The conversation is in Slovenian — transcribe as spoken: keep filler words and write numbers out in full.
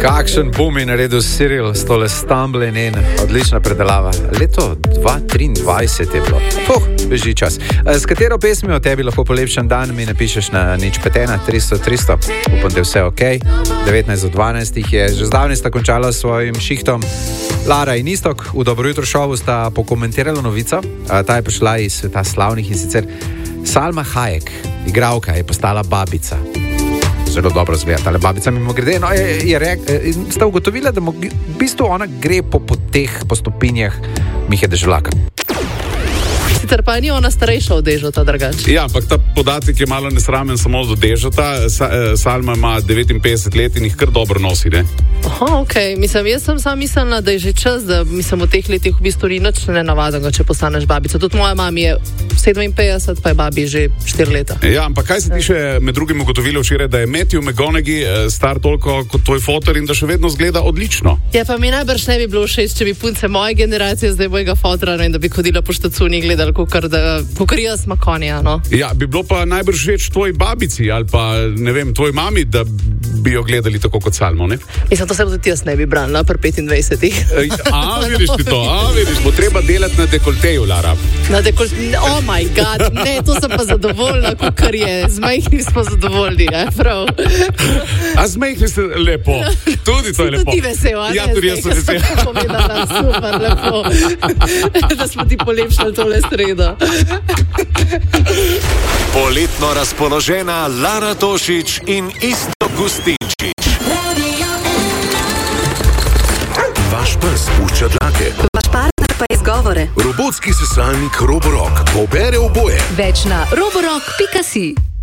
Kakšen boom je naredil Cyril s tole Stumbling In, odlična predelava. Leto dva tisoč triindvajset je bilo. Puh, beži čas. S katero pesmijo tebi lahko polepšan dan, mi napišeš na nič pet ena tristo tristo. Upam, da je vse ok. devetnajst do dvanajst je že zdavnaj sta končala s svojim šihtom. Lara in Istok v Dobro jutro šovu sta pokomentirala novico. Ta je prišla iz sveta slavnih in sicer Salma Hayek, igralka, je postala babica. Zelo dobro zgleda, ale babica mimo grede. No, je, je rek, sta ugotovila, da v bistvu ona gre po, po teh postopinjah Mihe Deželaka. Sicer pa ni ona starejša od Dežota, drugače. Ja, ampak ta podatek je malo nesramen samo do Dežota. Sa, eh, Salma ima devetinpetdeset let in jih kar dobro nosi, ne? Aha, okej. Okay. Mislim, jaz sem sama mislila, da je že čas, da mislim, v teh letih v bistvu ni nič nenavadnega, če postaneš babica. Tudi moja mama je sedeminpetdeset, pa je babi že štiri leta. Ja, ampak kaj se tiče med drugim ugotovilo včeraj, da je Matthew McConaughey star toliko kot tvoj fotor in da še vedno zgleda odlično. Ja, pa mi najbrž ne bi bilo všeč, če bi punce moje generacije, zdaj mojega fotora, no, in da bi hodila po štacuni in gledali, kukar, da, kukar jaz makonija, no. Ja, bi bilo pa najbrž všeč tvoji babici ali pa, ne vem, tvoj mami, da bi jo gledali tako kot Salmo, ne? Mislim, to se tudi jaz ne bi branila pri petindvajsetih. A, vidiš ti to, a, vidiš, bo treba delati na dekolteju, Lara. Na dekolteju, oh my god, ne, to sem pa zadovoljna, kukar je, z majhnim smo zadovoljni, ne, prav. A z majhnim ste lepo, tudi to je lepo. Tudi ti vesel, a ne? Ja, tudi jaz sem vesel. Povedala, super, lepo, da smo ti polepšali tole sredo. Poletno razpoložena Lara Tošić in Istok Gustinčič. Vaš pes pušča dlake. Vaš partner pa izgovore. Robotski sesalnik Roborock pobere oboje. Več na roborock pika si.